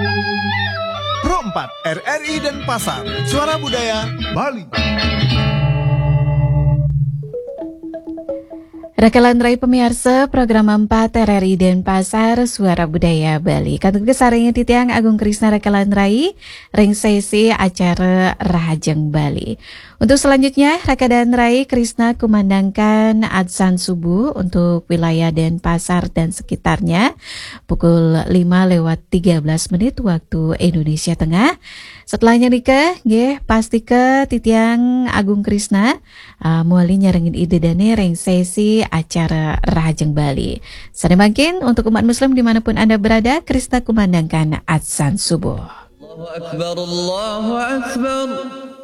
Pro 4 RRI Denpasar, Suara Budaya Bali. Rakalan Rai pemirsa program 4 RRI Denpasar Suara Budaya Bali. Katut kesarengnya titiang Agung Krisna Rakalan Rai ring sesi acara Rahajeng Bali. Untuk selanjutnya Rakadan Rai Krisna kumandangkan adzan subuh untuk wilayah Denpasar dan sekitarnya pukul 5:13 waktu Indonesia Tengah. Setelahnya nikah, pasti ke titiang Agung Krisna muali nyarengin ide dane ring sesi acara Rahajeng Bali. Sademakin untuk umat muslim dimanapun Anda berada, Krisna kumandangkan adzan subuh. Allahu Akbar, Allahu Akbar.